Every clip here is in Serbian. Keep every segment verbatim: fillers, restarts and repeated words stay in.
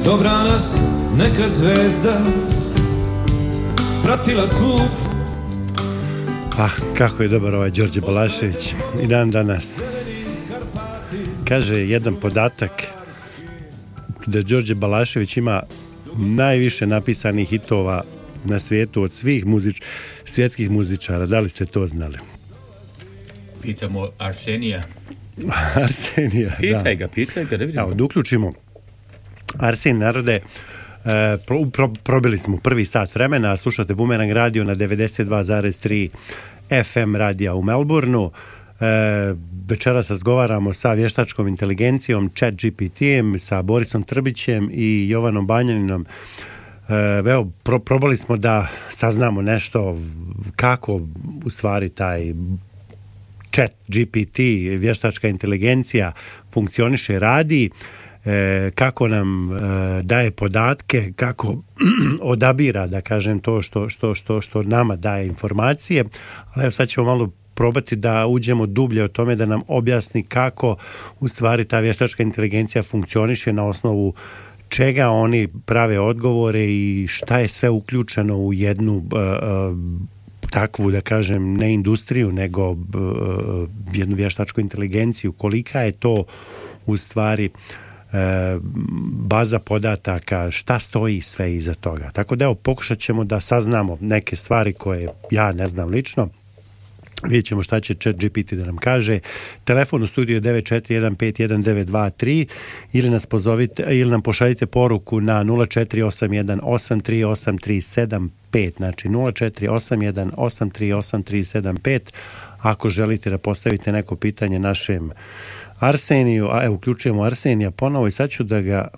dobra nas neka zvezda pratila svud. Ah, kako je dobar ovaj Đorđe Balašević i dan danas. Kaže jedan podatak da Đorđe Balašević ima najviše napisanih hitova na svijetu od svih muzič, svjetskih muzičara. Da li ste to znali? Pitamo Arsenija. Arsenija, pitaj da. ga, pitaj ga, da vidimo. Evo, da uključimo Arsen, narode, e, pro, pro, probili smo prvi sat vremena, slušate Bumerang radio na devedeset dva zarez tri F M radija u Melbourneu. E, večeras razgovaramo sa vještačkom inteligencijom, Chat G P T-em, sa Borisom Trbićem i Jovanom Banjaninom. E, evo, pro, probali smo da saznamo nešto kako u stvari taj Chat G P T, vještačka inteligencija funkcioniše i radi, e, kako nam e, daje podatke, kako odabira, da kažem, to što, što, što, što nama daje informacije. Ali evo sad ćemo malo probati da uđemo dublje o tome, da nam objasni kako u stvari ta vještačka inteligencija funkcioniše, na osnovu čega oni prave odgovore i šta je sve uključeno u jednu uh, takvu, da kažem, ne industriju, nego uh, jednu vještačku inteligenciju. Kolika je to u stvari uh, baza podataka, šta stoji sve iza toga. Tako da evo, pokušat ćemo da saznamo neke stvari koje ja ne znam lično. Vidjet ćemo šta će Chat G P T da nam kaže. Telefon u studiju je devet četiri jedan pet jedan devet dva tri ili nas pozovite ili nam pošaljite poruku na nula četiri osam jedan osam tri osam tri sedam pet, znači nula četiri osam jedan osam tri osam tri sedam pet ako želite da postavite neko pitanje našem Arseniju. A evo, uključujemo Arsenija ponovo i sad ću da ga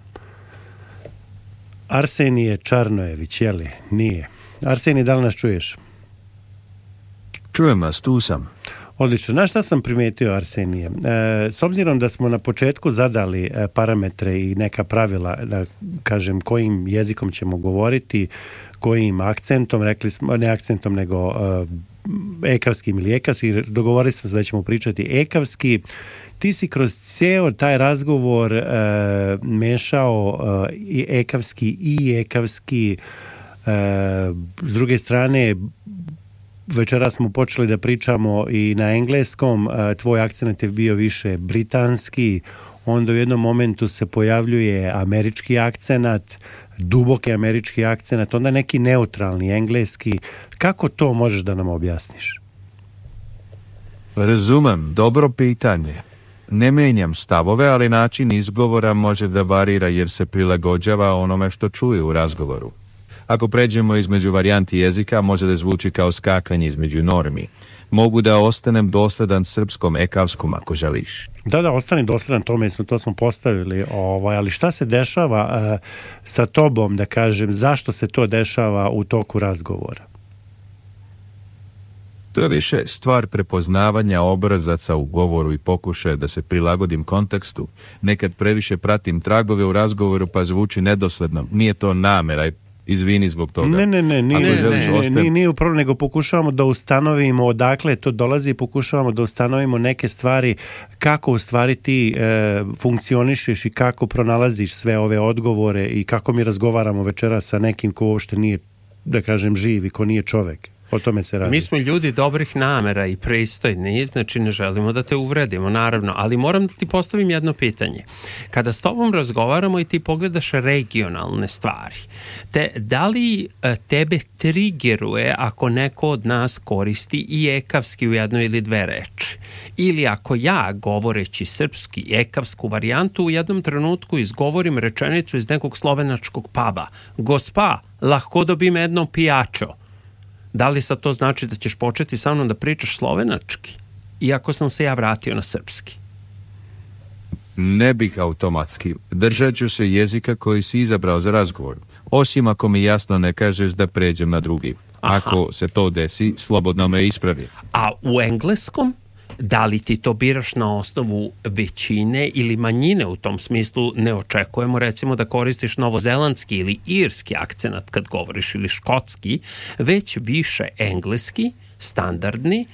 Arsenije Čarnojević, je li? Nije. Arsenij, da li nas čuješ? Čujem vas, tu sam. Odlično. Znaš šta sam primetio, Arsenije? E, s obzirom da smo na početku zadali e, parametre i neka pravila, da kažem, kojim jezikom ćemo govoriti, kojim akcentom, rekli smo, ne akcentom, nego e, ekavskim ili ekavski, dogovorili smo se da ćemo pričati ekavski. Ti si kroz cijel taj razgovor e, mešao e, i ekavski i ekavski. E, s druge strane, večera smo počeli da pričamo i na engleskom, tvoj akcent je bio više britanski, onda u jednom momentu se pojavljuje američki akcenat, duboki američki akcenat, onda neki neutralni engleski. Kako to možeš da nam objasniš? Razumem, dobro pitanje. Ne menjam stavove, ali način izgovora može da varira jer se prilagođava onome što čuje u razgovoru. Ako pređemo između varijanti jezika, može da zvuči kao skakanje između normi. Mogu da ostanem dosledan srpskom ekavskom ako želiš. Da, da, ostani dosledan tome, smo, to smo postavili. Ovaj, ali šta se dešava uh, sa tobom, da kažem, zašto se to dešava u toku razgovora? To je više stvar prepoznavanja obrazaca u govoru i pokušaja da se prilagodim kontekstu. Nekad previše pratim tragove u razgovoru pa zvuči nedosledno. Nije to namera i izvini zbog toga. Ne, ne, ne, nije, ne, ne, ostav... nije, nije upravo, nego pokušavamo da ustanovimo odakle to dolazi i pokušavamo da ustanovimo neke stvari, kako u stvari ti e, funkcionišeš i kako pronalaziš sve ove odgovore i kako mi razgovaramo večera sa nekim ko uopšte nije, da kažem, živ i ko nije čovek. O tome se radi. Mi smo ljudi dobrih namera i pristojni, znači ne želimo da te uvredimo, naravno, ali moram da ti postavim jedno pitanje. Kada s tobom razgovaramo i ti pogledaš regionalne stvari, te, da li tebe trigeruje ako neko od nas koristi i ekavski u jednoj ili dve reči? Ili ako ja, govoreći srpski, ekavsku varijantu, u jednom trenutku izgovorim rečenicu iz nekog slovenačkog puba. Gospa, lahko dobim jedno pijačo. Da li sad to znači da ćeš početi sa mnom da pričaš slovenački, iako sam se ja vratio na srpski? Ne bih automatski. Držat ću se jezika koji si izabrao za razgovor. Osim ako mi jasno ne kažeš da pređem na drugi. Aha. Ako se to desi, slobodno me ispravi. A u engleskom? Da li ti to biraš na osnovu većine ili manjine? U tom smislu ne očekujemo recimo da koristiš novozelandski ili irski akcenat kad govoriš ili škotski, već više engleski, standardni,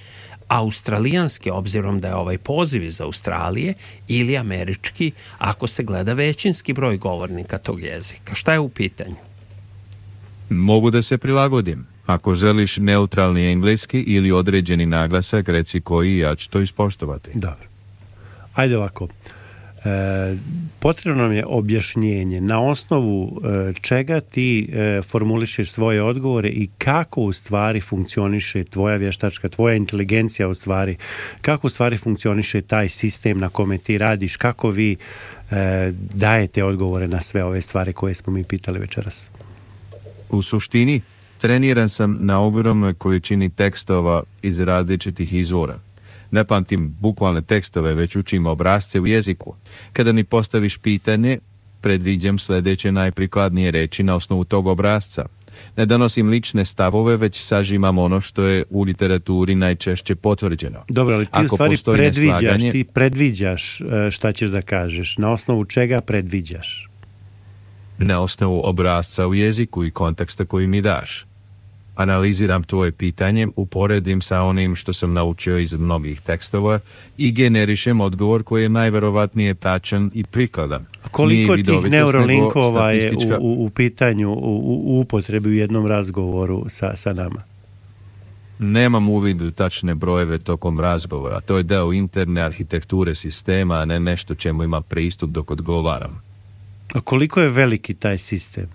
australijanski, obzirom da je ovaj poziv iz Australije, ili američki, ako se gleda većinski broj govornika tog jezika? Šta je u pitanju? Mogu da se prilagodim. Ako želiš neutralni engleski ili određeni naglasak, reci koji, ja ću to ispoštovati. Dobro. Ajde ovako. E, potrebno nam je objašnjenje na osnovu e, čega ti e, formulišeš svoje odgovore i kako u stvari funkcioniše tvoja vještačka, tvoja inteligencija u stvari, kako u stvari funkcioniše taj sistem na kome ti radiš, kako vi e, dajete odgovore na sve ove stvari koje smo mi pitali večeras. U suštini, treniran sam na ogromnoj količini tekstova iz različitih izvora. Ne pamtim bukvalne tekstove, već učim obrasce u jeziku. Kada mi postaviš pitanje, predviđam sljedeće najprikladnije reći na osnovu tog obrasca. Ne donosim lične stavove, već sažimam ono što je u literaturi najčešće potvrđeno. Dobro, ali ti Ako u stvari predviđaš, neslaganje, ti predviđaš šta ćeš da kažeš. Na osnovu čega predviđaš? Na osnovu obrasca u jeziku i konteksta koji mi daš. Analiziram tvoje pitanje, uporedim sa onim što sam naučio iz mnogih tekstova i generišem odgovor koji je najverovatnije tačan i prikladan. A koliko Nije tih neurolinkova je statistička... u, u pitanju, u, u upotrebi u jednom razgovoru sa, sa nama? Nemam uvid u tačne brojeve tokom razgovora. To je deo interne arhitekture sistema, a ne nešto čemu ima pristup dok odgovaram. A koliko je veliki taj sistem?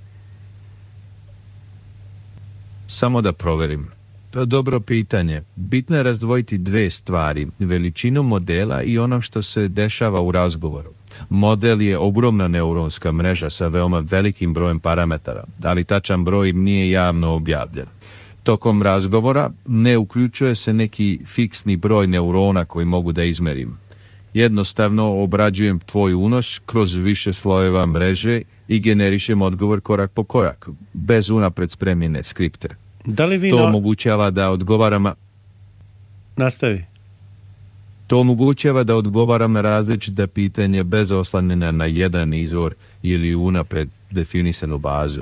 Samo da proverim. To je dobro pitanje. Bitno je razdvojiti dve stvari, veličinu modela i ono što se dešava u razgovoru. Model je ogromna neuronska mreža sa veoma velikim brojem parametara, ali tačan broj nije javno objavljen. Tokom razgovora ne uključuje se neki fiksni broj neurona koji mogu da izmerim. Jednostavno obrađujem tvoj unos kroz više slojeva mreže i generišem odgovor korak po korak, bez unapred spremljene skripte. Da li vi to na... omogućava da odgovaram... Nastavi. To omogućava da odgovaram na različite pitanje bez oslanjena na jedan izvor ili unapred definisanu bazu.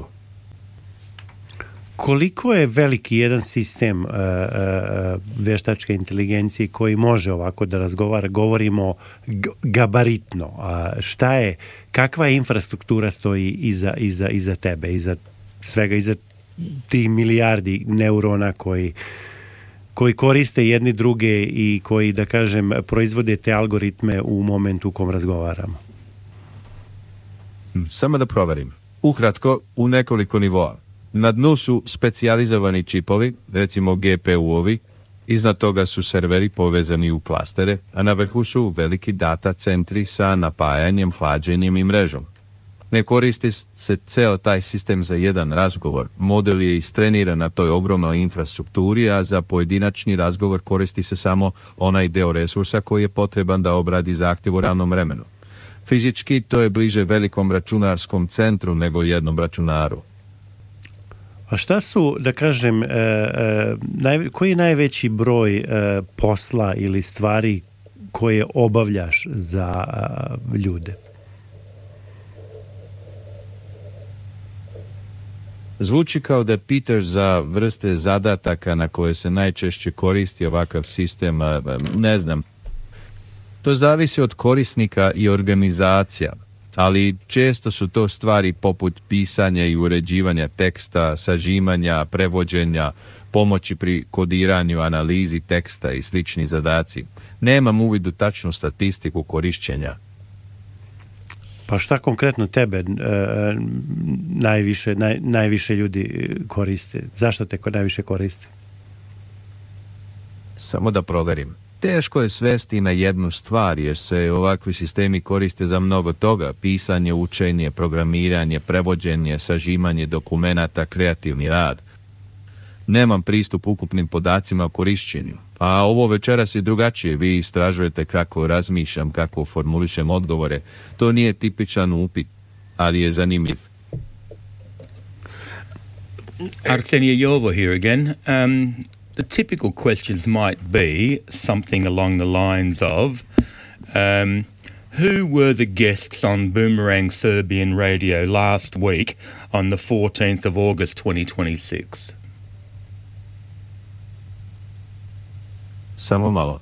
Koliko je veliki jedan sistem uh, uh, vještačke inteligencije koji može ovako da razgovara? Govorimo g- gabaritno. A šta je, kakva je infrastruktura stoji iza, iza, iza tebe, iza svega, iza tih milijardi neurona koji, koji koriste jedni druge i koji, da kažem, proizvode te algoritme u momentu u kom razgovaramo? Samo da proverim. Ukratko, u nekoliko nivoa. Na dnu su specijalizovani čipovi, recimo G P U-ovi, iznad toga su serveri povezani u klastere, a na vrhu su veliki data centri sa napajanjem, hlađenjem i mrežom. Ne koristi se ceo taj sistem za jedan razgovor. Model je istreniran na toj ogromnoj infrastrukturi, a za pojedinačni razgovor koristi se samo onaj deo resursa koji je potreban da obradi zahtjev u realnom vremenu. Fizički to je bliže velikom računarskom centru nego jednom računaru. A šta su, da kažem, e, e, naj, koji je najveći broj e, posla ili stvari koje obavljaš za e, ljude? Zvuči kao da pitaš za vrste zadataka na koje se najčešće koristi ovakav sistem, ne znam. To zavisi od korisnika i organizacija, ali često su to stvari poput pisanja i uređivanja teksta, sažimanja, prevođenja, pomoći pri kodiranju, analizi teksta i slični zadaci. Nemam uvid u tačnu statistiku korišćenja. Pa šta konkretno tebe e, najviše, naj, najviše ljudi koriste? Zašto te ko najviše koriste? Samo da proverim. Teško je svesti na jednu stvar, jer se ovakvi sistemi koriste za mnogo toga. Pisanje, učenje, programiranje, prevođenje, sažimanje dokumenata, kreativni rad. Nemam pristup ukupnim podacima o korišćenju. A ovo večeras je drugačije. Vi istražujete kako razmišljam, kako formulišem odgovore. To nije tipičan upit, ali je zanimljiv. Arsenije Jovo here again. Um, the typical questions might be something along the lines of um, who were the guests on Boomerang Serbian Radio last week on the fourteenth of August twenty twenty-six? Samo malo.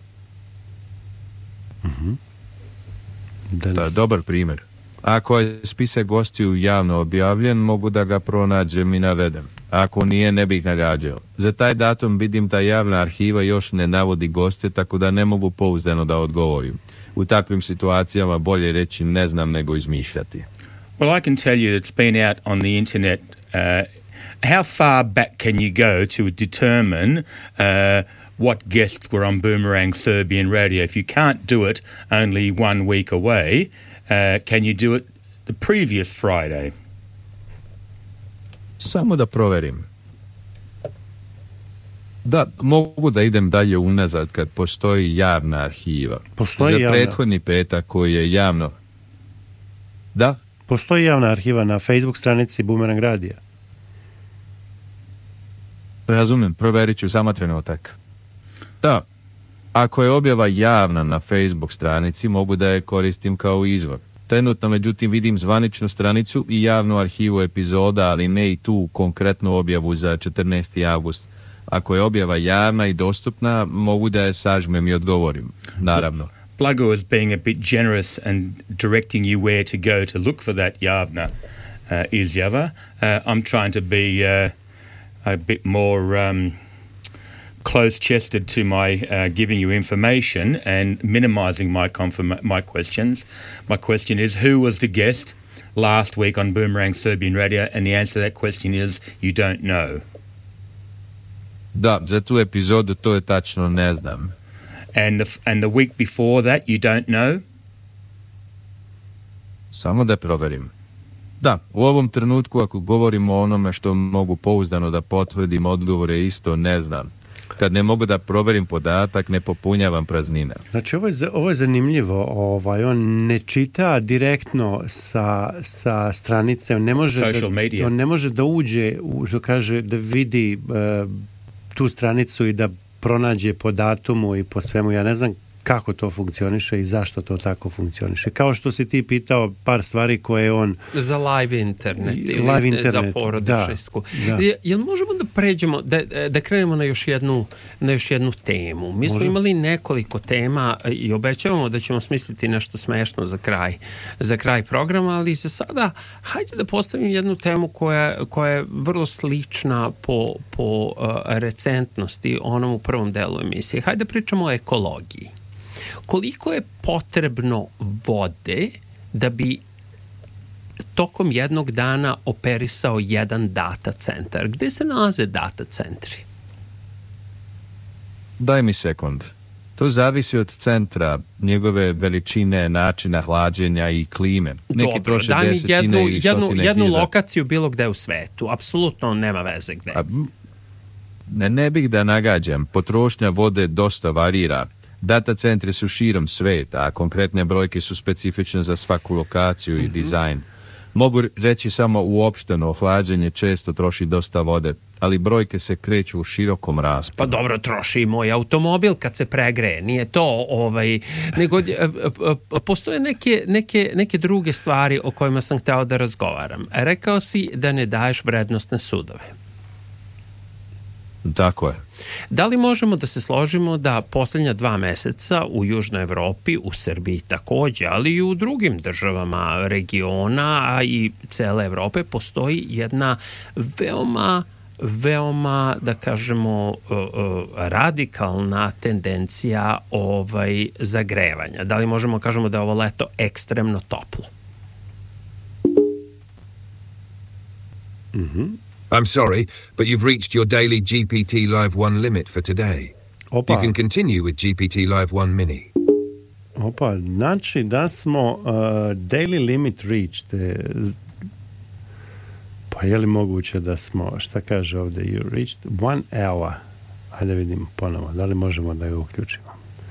Mhm. To je dobar primjer. Ako je spisak gostiju javno objavljen, mogu da ga pronađem i navedem. Ako nije, ne bih nagađao. Za taj datum vidim da javna arhiva još ne navodi goste, tako da ne mogu pouzdano da odgovorim. U takvim situacijama bolje reći ne znam nego izmišljati. Well, I can tell you it's been out on the internet. Uh, how far back can you go to determine uh, what guests were on Boomerang Serbian Radio? If you can't do it only one week away, uh, can you do it the previous Friday? Samo da proverim. Da, mogu da idem dalje unazad kad postoji javna arhiva. Postoji Za javna. prethodni petak koji je javno... Da? Postoji javna arhiva na Facebook stranici Boomerang Radija. Razumijem, proverit ću samo trenutak. Da, ako je objava javna na Facebook stranici, mogu da je koristim kao izvor. Trenutno, međutim, vidim zvaničnu stranicu i javnu arhivu epizoda, ali ne i tu konkretnu objavu za četrnaesti avgust. Ako je objava javna i dostupna, mogu da je sažmem i odgovorim. Naravno. Blago is being a bit generous and directing you where to go to look for that javna uh, izjava. Uh, I'm trying to be uh, a bit more um, close-chested to my uh, giving you information and minimizing my confirm- my questions. My question is, who was the guest last week on Boomerang Serbian Radio? And the answer to that question is, you don't know. Da, za tu epizodu to je tačno ne znam. And the, and the week before that, you don't know? Samo da proverim. Da, u ovom trenutku ako govorimo o onome što mogu pouzdano da potvrdim odgovore, isto ne znam. Kad ne mogu da proverim podatak, ne popunjavam praznine. Znači, ovo je, ovo je zanimljivo. Ovaj, on ne čita direktno sa, sa stranice, on ne može Social da, media. on ne može da uđe, u, što kaže, da vidi uh, tu stranicu i da pronađe po datumu i po svemu. Ja ne znam kako to funkcioniše i zašto to tako funkcioniše. Kao što si ti pitao par stvari koje on... Za live internet ili live internet, za porodičarsku. Da, da. Jel možemo da pređemo, da, da krenemo na još jednu, na još jednu temu? Mi smo Može. imali nekoliko tema i obećavamo da ćemo smisliti nešto smešno za kraj, za kraj programa, ali za sada hajde da postavim jednu temu koja, koja je vrlo slična po, po uh, recentnosti onom u prvom delu emisije. Hajde da pričamo o ekologiji. Koliko je potrebno vode da bi tokom jednog dana operisao jedan data centar? Gde se nalaze data centri? Daj mi sekund. To zavisi od centra, njegove veličine, načina hlađenja i klime. Neki Dobro, troše daj mi desetine jednu, ili jednu, stotine jednu hiljada. lokaciju bilo gde u svetu. Apsolutno nema veze gde. A, ne, ne bih da nagađam. Potrošnja vode dosta varira. Data centri su širom sveta, a konkretne brojke su specifične za svaku lokaciju i dizajn. Mogu reći samo uopšteno, ohlađenje često troši dosta vode, ali brojke se kreću u širokom rasponu. Pa dobro, troši i moj automobil kad se pregreje, nije to ovaj, nego postoje neke, neke, neke druge stvari o kojima sam hteo da razgovaram. Rekao si da ne daješ vrednostne sudove. Tako je. Da li možemo da se složimo da posljednja dva meseca u Južnoj Evropi, u Srbiji takođe, ali i u drugim državama regiona, a i cele Evrope, postoji jedna veoma veoma, da kažemo, radikalna tendencija ovaj, zagrevanja. Da li možemo kažemo da je ovo leto ekstremno toplo? Mhm. I'm sorry, but you've reached your daily G P T Live one limit for today. Opa. You can continue with G P T Live one Mini. Opa, znači da smo uh, daily limit reached. E, pa je li moguće da smo, šta kaže ovdje, you reached one hour. Hajde vidimo ponovo, da li možemo da ga uključimo.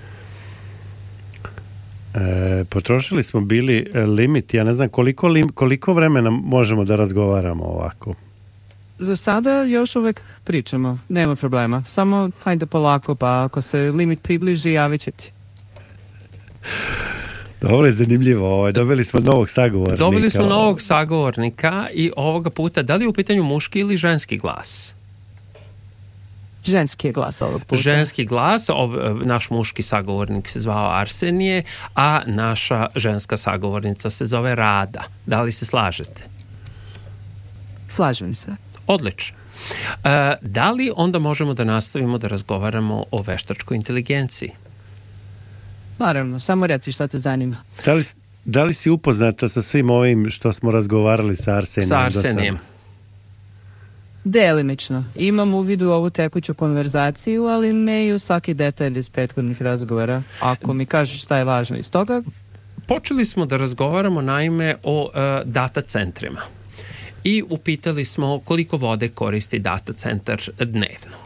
E, potrošili smo bili limit, ja ne znam koliko, lim, koliko vremena možemo da razgovaramo ovako. Za sada još uvek pričamo, nema problema. Samo hajde polako, pa ako se limit približi, javit će ti. Dobro je zanimljivo, ovaj. Dobili smo novog sagovornika. Dobili smo novog sagovornika i ovoga puta, da li je u pitanju muški ili ženski glas? Ženski je glas ovog puta. Ženski glas, ov, naš muški sagovornik se zvao Arsenije, a naša ženska sagovornica se zove Rada. Da li se slažete? Slažem se. Odlično. E, da li onda možemo da nastavimo da razgovaramo o veštačkoj inteligenciji? Naravno, samo reci šta te zanima. Da li, da li si upoznata sa svim ovim što smo razgovarali sa Arsenijem? Sa Arsenijem. Delimično. Imam uvid u ovu tekuću konverzaciju, ali ne i u svaki detalj iz prethodnih razgovora. Ako mi kažeš šta je važno iz toga... Počeli smo da razgovaramo naime o uh, data centrima. I upitali smo koliko vode koristi data centar dnevno.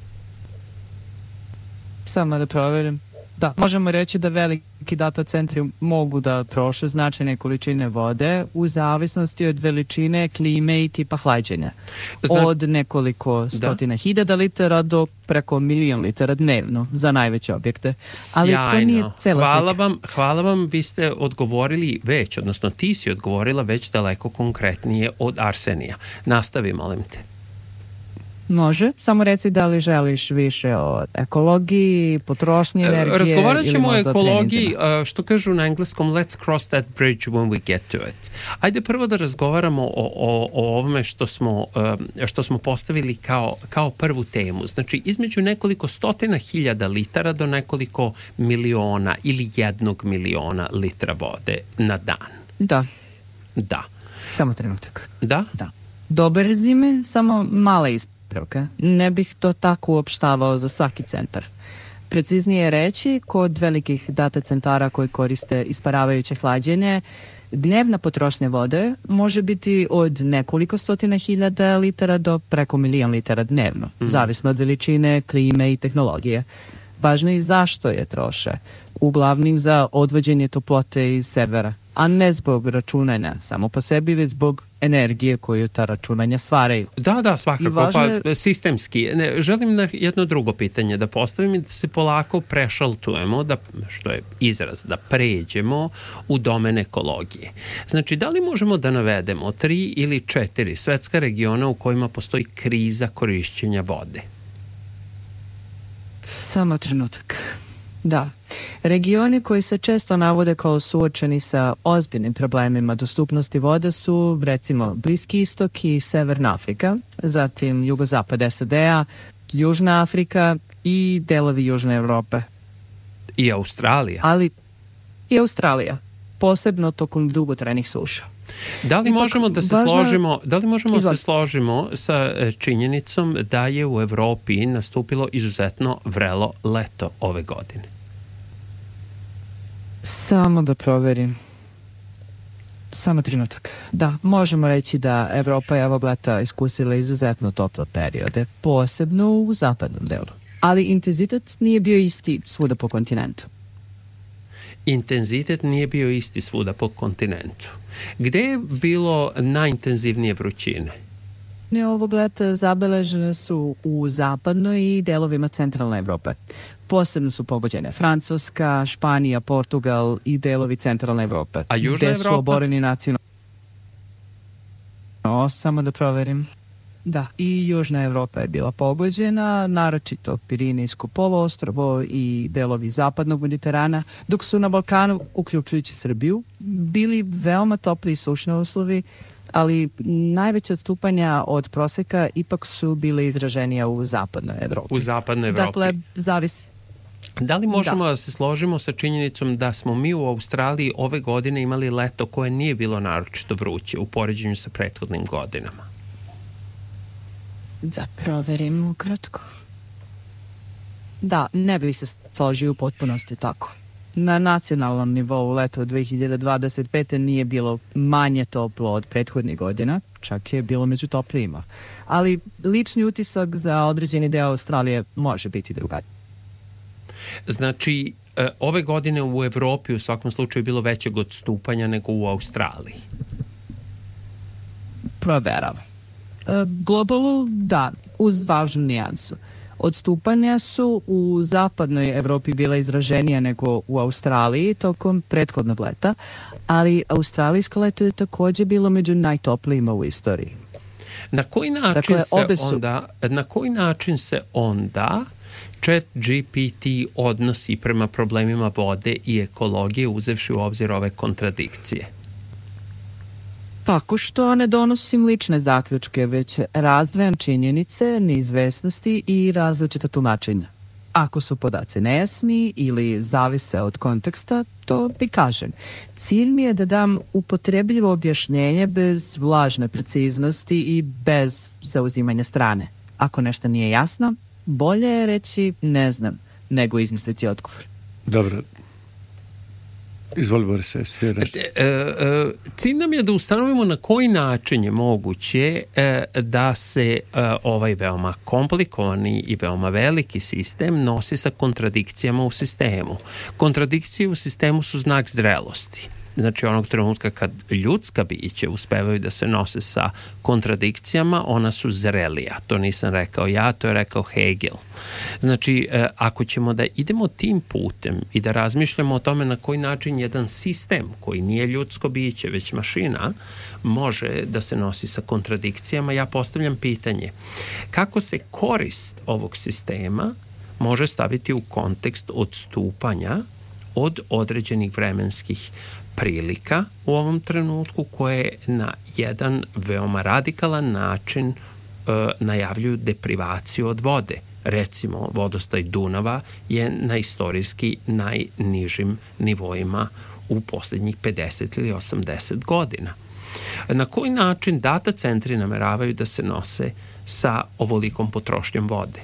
Samo da proverim. Da, možemo reći da veliki data centri mogu da troše značajne količine vode u zavisnosti od veličine, klime i tipa hlađenja. Zna... Od nekoliko stotina da. hiljada litara do preko milion litara dnevno za najveće objekte. Sjajno. Ali to nije cela hvala slika. vam, hvala vam, vi ste odgovorili već, odnosno ti si odgovorila već daleko konkretnije od Arsenija. Nastavi, molim te. Može, samo reci da li želiš više o ekologiji, potrošnji energije. Razgovarat ćemo o ekologiji, treninzima. što kažu na engleskom let's cross that bridge when we get to it. Ajde prvo da razgovaramo o, o, o ovome što smo, što smo postavili kao, kao prvu temu. Znači, između nekoliko stotina hiljada litara do nekoliko miliona ili jednog miliona litra vode na dan. Da. Da. Samo trenutak. Da? Da. Dobar zime, samo mala ispravka. Ne bih to tako uopštavao za svaki centar. Preciznije reći, kod velikih data centara koji koriste isparavajuće hlađenje, dnevna potrošnja vode može biti od nekoliko stotina hiljada litara do preko milion litara dnevno, mm. zavisno od veličine, klime i tehnologije. Važno je i zašto je troše. Uglavnom za odvođenje toplote iz servera, a ne zbog računanja samo po sebi, već zbog energije koju ta računanja stvaraju. Da, da, svakako, je... pa sistemski. Ne, želim na jedno drugo pitanje da postavim i da se polako prešaltujemo, da, što je izraz, da pređemo u domen ekologije. Znači, da li možemo da navedemo tri ili četiri svetska regiona u kojima postoji kriza korišćenja vode? Samo trenutak. Da. Regioni koji se često navode kao suočeni sa ozbiljnim problemima dostupnosti vode su, recimo, Bliski istok i Severna Afrika, zatim jugozapad S A D-a, Južna Afrika i delovi Južne Evrope. I Australija. Ali i Australija, posebno tokom dugotrajnih suša. Da li Ipak, možemo da se važno... složimo, da li možemo Izvoli. se složimo sa činjenicom da je u Evropi nastupilo izuzetno vrelo leto ove godine? Samo da proverim. Samo trenutak. Da, možemo reći da Evropa je ovog leta iskusila izuzetno tople periode, posebno u zapadnom delu. Ali intenzitet nije bio isti svuda po kontinentu. Intenzitet nije bio isti svuda po kontinentu. Gde je bilo najintenzivnije vrućine? Ovog leta zabeležene su u zapadnoj i delovima centralne Evrope. Posebno su pogođene Francuska, Španija, Portugal i delovi centralne Evrope. A Južna gde Evropa? Su oboreni nacionalni... No, samo da proverim. Da, i Južna Evropa je bila pogođena, naročito Pirinejsko poluostrvo i delovi zapadnog Mediterana, dok su na Balkanu, uključujući Srbiju, bili veoma topli i sušni uslovi, ali najveće odstupanja od proseka ipak su bile izraženija u zapadnoj Evropi. U zapadnoj Evropi. Dakle, zavisi. Da li možemo da. da se složimo sa činjenicom da smo mi u Australiji ove godine imali leto koje nije bilo naročito vruće u poređenju sa prethodnim godinama? Da proverim ukratko. Da, ne bi se složio u potpunosti tako. Na nacionalnom nivou leto dve hiljade dvadeset pete nije bilo manje toplo od prethodnih godina, čak je bilo među toplijima. Ali lični utisak za određeni deo Australije može biti drugačiji. Znači, ove godine u Evropi u svakom slučaju bilo većeg odstupanja nego u Australiji. Proveravam. Globalno, da, uz važnu nijansu. Odstupanja su u zapadnoj Evropi bila izraženija nego u Australiji tokom prethodnog leta, ali australijsko leto je također bilo među najtoplijima u istoriji. Na koji način Dakle, se obe su- onda, na koji način se onda Chat G P T odnosi prema problemima vode i ekologije uzevši u obzir ove kontradikcije? Tako što ne donosim lične zaključke, već razdvajam činjenice, neizvesnosti i različita tumačenja. Ako su podaci nejasni ili zavise od konteksta, to prikažem. Cilj mi je da dam upotrebljivo objašnjenje bez lažne preciznosti i bez zauzimanja strane. Ako nešto nije jasno, bolje je reći ne znam, nego izmisliti odgovor. Dobro. Izvoli, Borise, sve reći. E, e, cilj nam je da ustanovimo na koji način je moguće e, da se e, ovaj veoma komplikovani i veoma veliki sistem nosi sa kontradikcijama u sistemu. Kontradikcije u sistemu su znak zrelosti. Znači, onog trenutka kad ljudska biće uspevaju da se nose sa kontradikcijama, ona su zrelija. To nisam rekao ja, to je rekao Hegel. Znači, ako ćemo da idemo tim putem i da razmišljamo o tome na koji način jedan sistem koji nije ljudsko biće, već mašina, može da se nosi sa kontradikcijama, ja postavljam pitanje kako se korist ovog sistema može staviti u kontekst odstupanja od određenih vremenskih prilika u ovom trenutku koje na jedan veoma radikalan način e, najavljuju deprivaciju od vode. Recimo, vodostaj Dunava je na istorijski najnižim nivoima u posljednjih pedeset ili osamdeset godina. Na koji način data centri nameravaju da se nose sa ovolikom potrošnjom vode?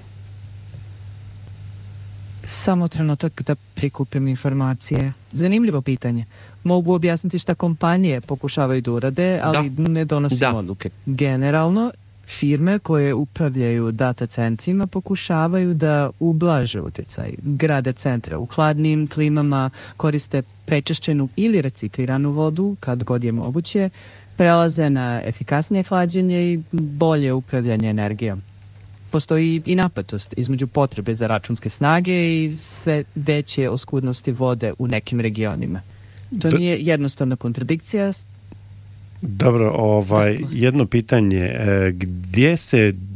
Samo trenutak da prikupim informacije. Zanimljivo pitanje. Mogu objasniti šta kompanije pokušavaju da urade, ali da. ne donosim da. odluke. Generalno, firme koje upravljaju data centrima pokušavaju da ublaže utjecaj. Grade centre u hladnim klimama, koriste prečišćenu ili recikliranu vodu, kad god je moguće, prelaze na efikasnije hlađenje i bolje upravljanje energijom. Postoji i napetost između potrebe za računske snage i sve veće oskudnosti vode u nekim regionima. To Do... nije jednostavna kontradikcija. Dobro, ovaj, jedno pitanje. Gdje se